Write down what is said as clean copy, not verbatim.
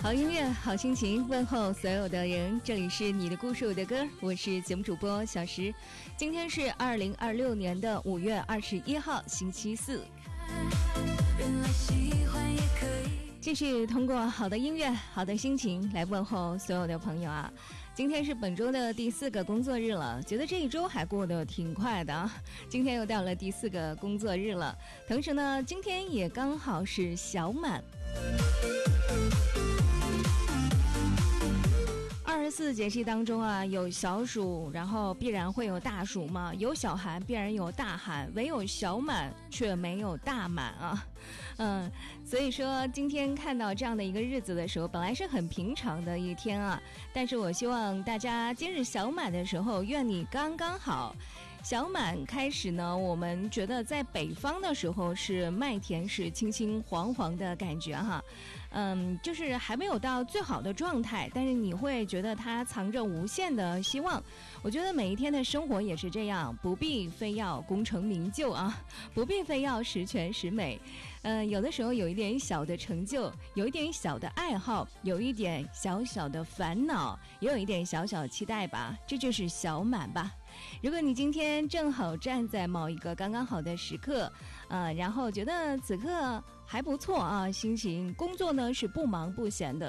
好音乐好心情，问候所有的人，这里是你的故事我的歌，我是节目主播小石。今天是2026年的5月21号星期四，继续通过好的音乐好的心情来问候所有的朋友啊。今天是本周的第4个工作日了，觉得这一周还过得挺快的啊。今天又到了第4个工作日了，同时呢，今天也刚好是小满。24节气当中啊，有小暑，然后必然会有大暑嘛，有小寒必然有大寒，唯有小满却没有大满啊。所以说今天看到这样的一个日子的时候，本来是很平常的一天啊，但是我希望大家今日小满的时候，愿你刚刚好。小满开始呢，我们觉得在北方的时候是麦田是青青黄黄的感觉哈，就是还没有到最好的状态，但是你会觉得它藏着无限的希望。我觉得每一天的生活也是这样，不必非要功成名就啊，不必非要十全十美。有的时候有一点小的成就，有一点小的爱好，有一点小小的烦恼，也有一点小小的期待吧，这就是小满吧。如果你今天正好站在某一个刚刚好的时刻，然后觉得此刻还不错啊，心情工作呢是不忙不闲的，